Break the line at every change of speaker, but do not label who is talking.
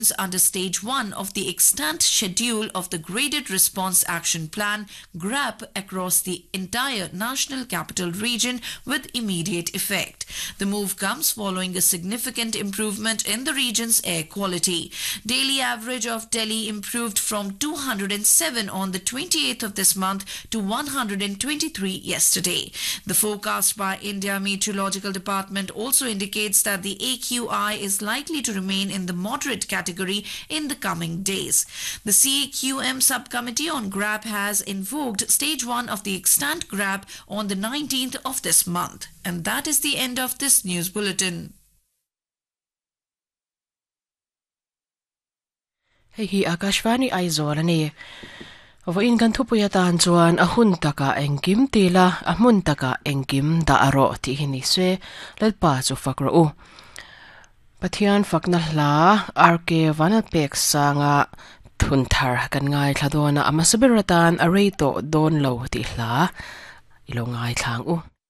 under Stage 1 of the extant schedule of the Graded Response Action Plan GRAP across the entire National Capital Region with immediate effect. The move comes following a significant improvement in the region's air quality. Daily average of Delhi improved from 207 on the 28th of this month to 123 yesterday. The forecast by India Meteorological Department also indicates that the AQI is likely to remain in the moderate category in the coming days. The CAQM subcommittee on GRAP has invoked Stage 1 of the extant GRAP on the 19th of this month. And that is the end of this news bulletin.
Hi Akashvani Aizolani. Vain kan thupuyatan chuan ahun taka engkim tila amun taka engkim da aro ti hiniswe lalpa chu fakro u. Pathian faknahla RK Vanapek sanga thunthar kan ngai thladona amasabiratan areito don lo ti hla ilongai thlang u.